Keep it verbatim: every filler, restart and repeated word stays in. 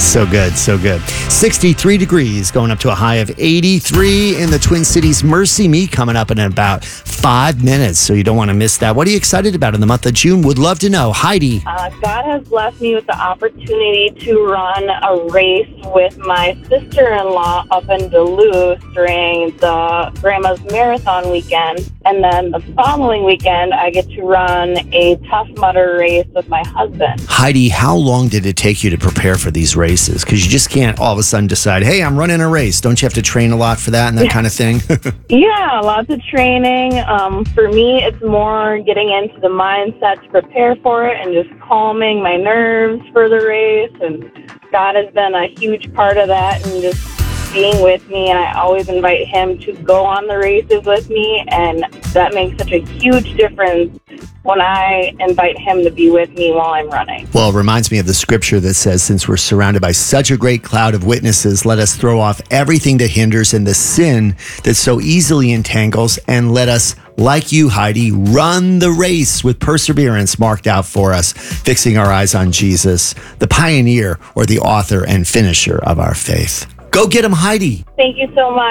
So good, so good. sixty-three degrees, going up to a high of eighty-three in the Twin Cities. Mercy Me coming up in about five minutes, so you don't want to miss that. What are you excited about in the month of June? Would love to know. Heidi. Uh, God has blessed me with the opportunity to run a race with my sister-in-law up in Duluth during the Grandma's Marathon weekend. And then the following weekend, I get to run a Tough Mudder race with my husband. Heidi, how long did it take you to prepare for these races? Because you just can't all of a sudden decide, hey, I'm running a race. Don't you have to train a lot for that and that kind of thing? Yeah, lots of training. Um, for me, it's more getting into the mindset to prepare for it and just calming my nerves for the race. And God has been a huge part of that and just being with me. And I always invite him to go on the races with me. And that makes such a huge difference when I invite him to be with me while I'm running. Well, it reminds me of the scripture that says, since we're surrounded by such a great cloud of witnesses, let us throw off everything that hinders and the sin that so easily entangles, and let us, like you, Heidi, run the race with perseverance marked out for us, fixing our eyes on Jesus, the pioneer or the author and finisher of our faith. Go get him, Heidi. Thank you so much.